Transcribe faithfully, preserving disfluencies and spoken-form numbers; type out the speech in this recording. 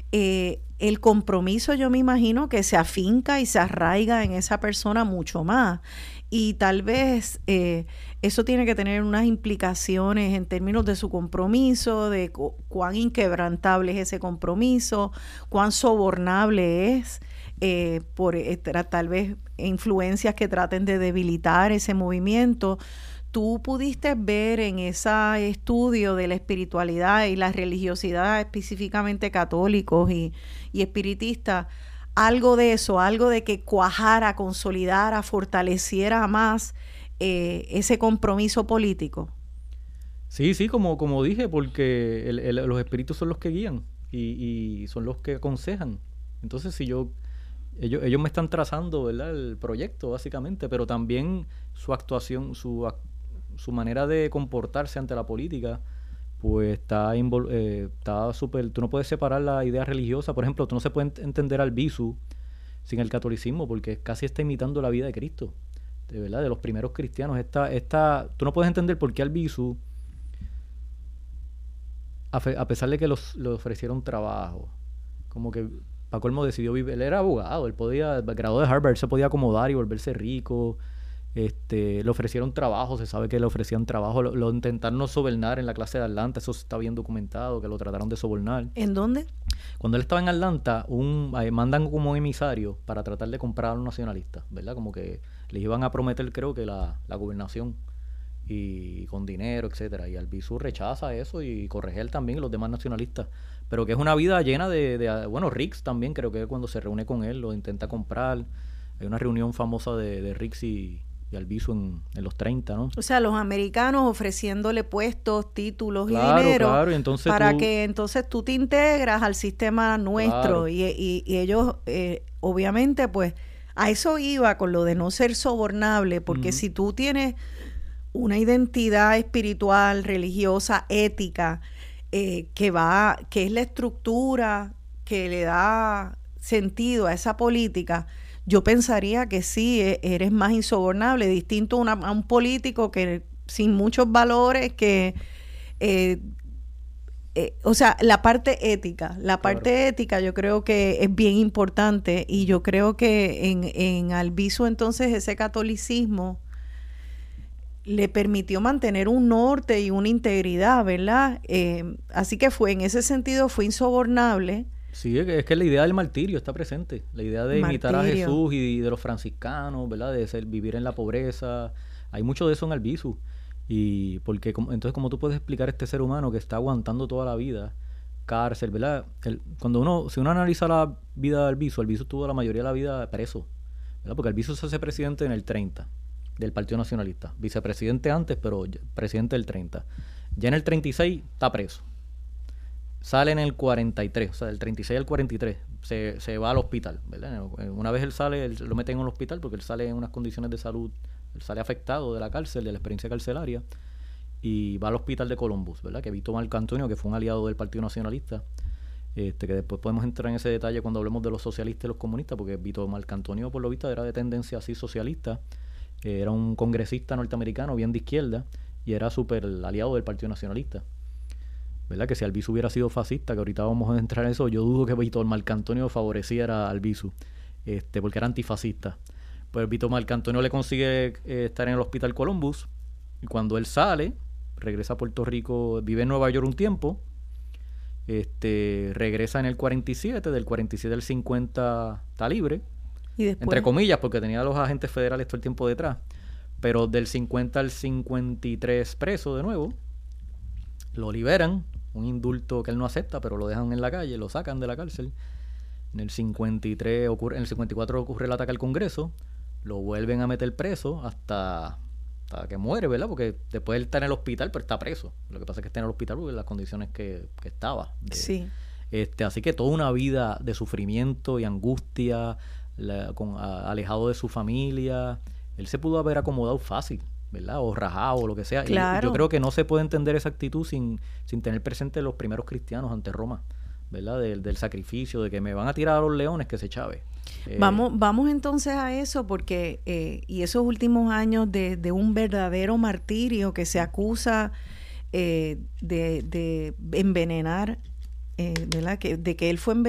eh, el compromiso yo me imagino que se afinca y se arraiga en esa persona mucho más. Y tal vez eh, eso tiene que tener unas implicaciones en términos de su compromiso, de cu- cuán inquebrantable es ese compromiso, cuán sobornable es, eh, por eh, tra- tal vez influencias que traten de debilitar ese movimiento. ¿Tú pudiste ver en ese estudio de la espiritualidad y la religiosidad, específicamente católicos y, y espiritistas, algo de eso, algo de que cuajara, consolidara, fortaleciera más eh, ese compromiso político? Sí, sí, como, como dije, porque el- el- los espíritus son los que guían y, y son los que aconsejan. Entonces, si yo, ellos, ellos me están trazando, ¿verdad? El proyecto, básicamente, pero también su actuación, su, ac- su manera de comportarse ante la política, pues está invol- eh, está súper. Tú no puedes separar la idea religiosa. Por ejemplo, tú no se puede ent- entender al Bisu sin el catolicismo, porque casi está imitando la vida de Cristo, de verdad, de los primeros cristianos. Esta, esta, tú no puedes entender por qué al Bisu, a, fe- a pesar de que los, le ofrecieron trabajo, como que para colmo decidió vivir, él era abogado, él podía, graduado de Harvard, él se podía acomodar y volverse rico, este, le ofrecieron trabajo, se sabe que le ofrecían trabajo, lo, lo intentaron sobornar en la clase de Atlanta, eso está bien documentado, que lo trataron de sobornar. ¿En dónde? Cuando él estaba en Atlanta, un, eh, mandan como un emisario para tratar de comprar a los nacionalistas, ¿verdad? Como que les iban a prometer, creo que la, la gobernación y con dinero, etcétera. Y Albizu rechaza eso y Corregel también y los demás nacionalistas. Pero que es una vida llena de, de bueno, Riggs también creo que cuando se reúne con él lo intenta comprar. Hay una reunión famosa de, de Riggs y, y Albizu en, en los treinta, ¿no? O sea, los americanos ofreciéndole puestos, títulos Claro, y dinero claro, y entonces para tú, que entonces tú te integras al sistema nuestro. claro, Y, y- y ellos, eh, obviamente, pues a eso iba con lo de no ser sobornable, porque ujú, si tú tienes una identidad espiritual, religiosa, ética, eh, que va, que es la estructura que le da sentido a esa política, yo pensaría que sí, e- eres más insobornable, distinto a, una- a un político que sin muchos valores, que, eh, eh, o sea, la parte ética, la claro. parte ética yo creo que es bien importante y yo creo que en, en Albizu entonces ese catolicismo le permitió mantener un norte y una integridad, ¿verdad? Eh, así que fue, en ese sentido, fue insobornable. Sí, es que, es que la idea del martirio está presente. La idea de imitar a Martirio. Jesús y de los franciscanos, ¿verdad? De ser, vivir en la pobreza. Hay mucho de eso en Albizu. Y porque, como- entonces, ¿cómo tú puedes explicar a este ser humano que está aguantando toda la vida cárcel, ¿verdad? El- cuando uno, si uno analiza la vida de Albizu, Albizu tuvo la mayoría de la vida preso, ¿verdad? Porque Albizu se hace presidente en el treinta del Partido Nacionalista. Vicepresidente antes, pero ya- presidente del treinta. Ya en el treinta y seis está preso. Sale en el cuarenta y tres, o sea, del treinta y seis al cuarenta y tres, se, se va al hospital, ¿verdad? Una vez él sale, él lo meten en un hospital porque él sale en unas condiciones de salud, él sale afectado de la cárcel, de la experiencia carcelaria, y va al hospital de Columbus, ¿verdad? Que Vito Marcantonio, que fue un aliado del Partido Nacionalista, este, que después podemos entrar en ese detalle cuando hablemos de los socialistas y los comunistas, porque Vito Marcantonio, por lo visto, era de tendencia así socialista, eh, era un congresista norteamericano bien de izquierda, y era súper aliado del Partido Nacionalista. ¿Verdad? Que si Albizu hubiera sido fascista, que ahorita vamos a entrar en eso, yo dudo que Víctor Marcantonio favoreciera a Albizu, este, porque era antifascista. Pues Víctor Marcantonio le consigue eh, estar en el Hospital Columbus, y cuando él sale, regresa a Puerto Rico, vive en Nueva York un tiempo, este, regresa en el cuarenta y siete, del cuarenta y siete al cincuenta está libre, Y después, entre comillas, porque tenía a los agentes federales todo el tiempo detrás, pero del cincuenta al cincuenta y tres preso de nuevo, lo liberan, un indulto que él no acepta, pero lo dejan en la calle, lo sacan de la cárcel. En el cincuenta y tres ocurre, en el cincuenta y cuatro ocurre el ataque al Congreso, lo vuelven a meter preso hasta, hasta que muere, ¿verdad? Porque después él está en el hospital, pero está preso. Lo que pasa es que está en el hospital porque las condiciones que, que estaba. De, sí. este, así que toda una vida de sufrimiento y angustia, la, con, a, alejado de su familia. Él se pudo haber acomodado fácil, ¿verdad? O rajado, o lo que sea. Claro. Y yo creo que no se puede entender esa actitud sin, sin tener presente los primeros cristianos ante Roma, ¿verdad? Del, del sacrificio, de que me van a tirar a los leones, que se chave. Eh, Vamos, vamos entonces a eso, porque eh, y esos últimos años de, de un verdadero martirio que se acusa eh, de, de envenenar, eh, ¿verdad? Que, de que él fue envenenado